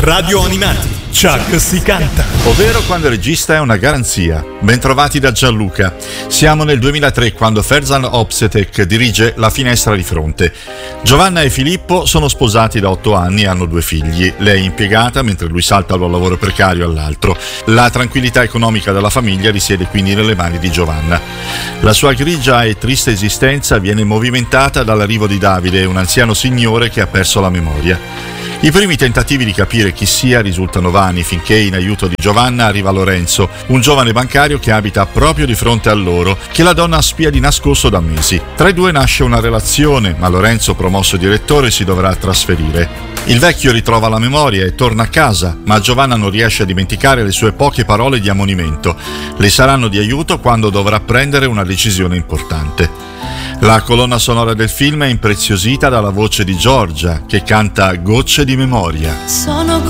Radio Animati, Chuck si canta. Ovvero quando il regista è una garanzia. Bentrovati da Gianluca. Siamo nel 2003 quando Ferzan Özpetek dirige La finestra di fronte. Giovanna e Filippo sono sposati da 8 anni e hanno 2 figli. Lei è impiegata mentre lui salta da un lavoro precario all'altro. La tranquillità economica della famiglia risiede quindi nelle mani di Giovanna. La sua grigia e triste esistenza viene movimentata dall'arrivo di Davide, un anziano signore che ha perso la memoria. I primi tentativi di capire chi sia risultano vani finché in aiuto di Giovanna arriva Lorenzo, un giovane bancario che abita proprio di fronte a loro, che la donna spia di nascosto da mesi. Tra i due nasce una relazione, ma Lorenzo, promosso direttore, si dovrà trasferire. Il vecchio ritrova la memoria e torna a casa, ma Giovanna non riesce a dimenticare le sue poche parole di ammonimento. Le saranno di aiuto quando dovrà prendere una decisione importante. La colonna sonora del film è impreziosita dalla voce di Giorgia, che canta Gocce di memoria.